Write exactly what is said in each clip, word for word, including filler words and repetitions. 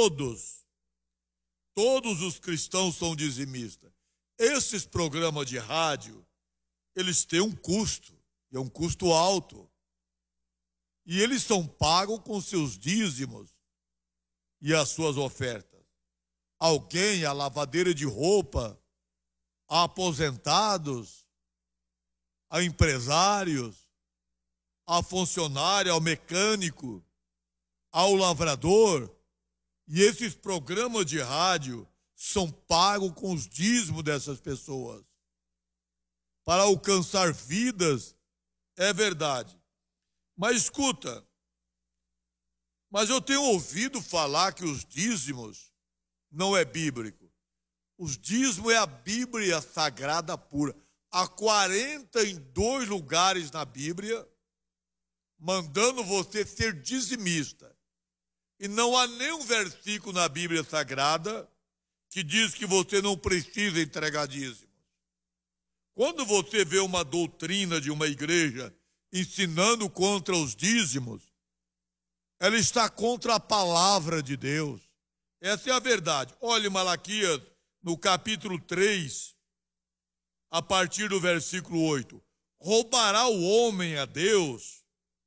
todos, todos os cristãos são dizimistas. Esses programas de rádio, eles têm um custo, e é um custo alto. E eles são pagos com seus dízimos e as suas ofertas. Alguém, a lavadeira de roupa, a aposentados, a empresários, a funcionário, ao mecânico, ao lavrador. E esses programas de rádio são pagos com os dízimos dessas pessoas. Para alcançar vidas, é verdade. Mas escuta, mas eu tenho ouvido falar que os dízimos não é bíblico. Os dízimos é a Bíblia Sagrada pura. Há quarenta e dois lugares na Bíblia mandando você ser dizimista. E não há nenhum versículo na Bíblia Sagrada que diz que você não precisa entregar dízimos. Quando você vê uma doutrina de uma igreja ensinando contra os dízimos, ela está contra a palavra de Deus. Essa é a verdade. Olhe Malaquias, no capítulo três, a partir do versículo oito. Roubará o homem a Deus?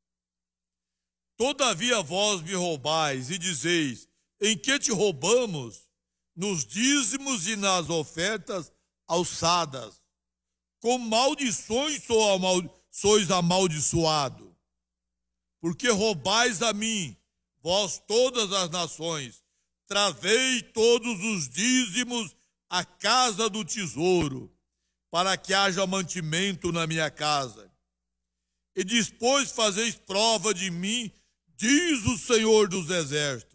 Todavia vós me roubais e dizeis, em que te roubamos? Nos dízimos e nas ofertas alçadas. Com maldições sois amaldiçoado. Porque roubais a mim, vós todas as nações, trazei todos os dízimos à casa do tesouro, para que haja mantimento na minha casa. E depois fazeis prova de mim, diz o Senhor dos Exércitos,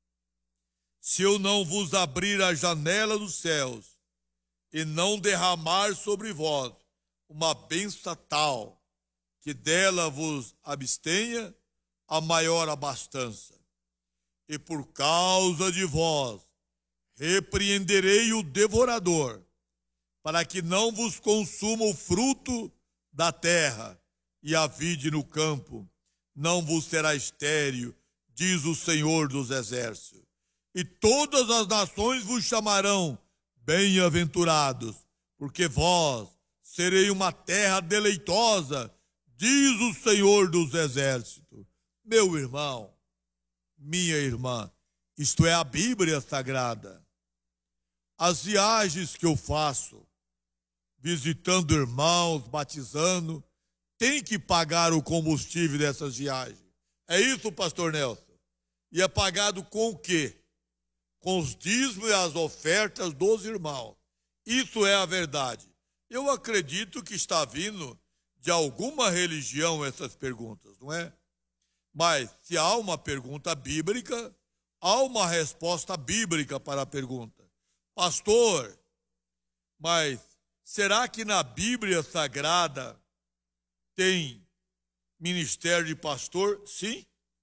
se eu não vos abrir a janela dos céus e não derramar sobre vós uma bênção tal, que dela vos abstenha a maior abastança. E por causa de vós repreenderei o devorador, para que não vos consuma o fruto da terra, e a vide no campo não vos será estéril, diz o Senhor dos Exércitos. E todas as nações vos chamarão bem-aventurados, porque vós serei uma terra deleitosa, diz o Senhor dos Exércitos. Meu irmão, minha irmã, isto é a Bíblia Sagrada. As viagens que eu faço, visitando irmãos, batizando, tem que pagar o combustível dessas viagens. É isso, pastor Nelson? E é pagado com o quê? Com os dízimos e as ofertas dos irmãos. Isso é a verdade. Eu acredito que está vindo de alguma religião essas perguntas, não é? Mas se há uma pergunta bíblica, há uma resposta bíblica para a pergunta. Pastor, mas será que na Bíblia Sagrada tem ministério de pastor? Sim,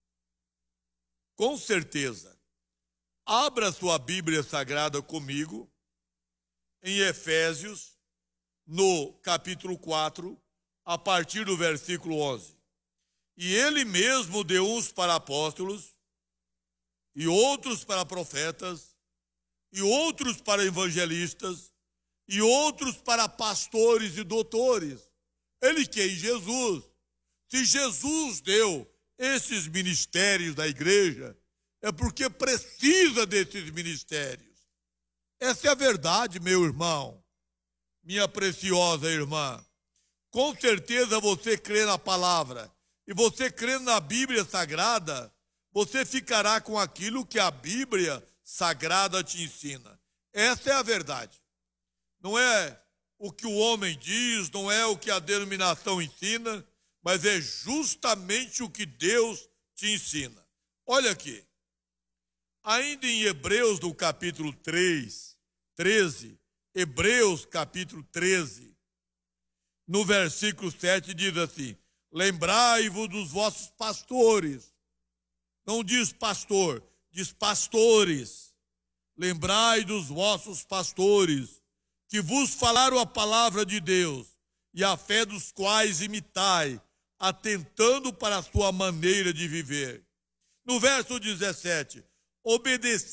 com certeza. Abra sua Bíblia Sagrada comigo em Efésios, no capítulo quatro, a partir do versículo onze. E ele mesmo deu uns para apóstolos, e outros para profetas, e outros para evangelistas, e outros para pastores e doutores. Ele quem? Jesus. Se Jesus deu esses ministérios da igreja, é porque precisa desses ministérios. Essa é a verdade, meu irmão, minha preciosa irmã. Com certeza você crê na palavra, e você crê na Bíblia Sagrada, você ficará com aquilo que a Bíblia Sagrada te ensina. Essa é a verdade. Não é o que o homem diz, não é o que a denominação ensina, mas é justamente o que Deus te ensina. Olha aqui, ainda em Hebreus, no capítulo três, treze, Hebreus capítulo treze, no versículo sete diz assim, lembrai-vos dos vossos pastores, não diz pastor, diz pastores, lembrai dos vossos pastores, que vos falaram a palavra de Deus, e a fé dos quais imitai, atentando para a sua maneira de viver. No verso dezessete, obedecei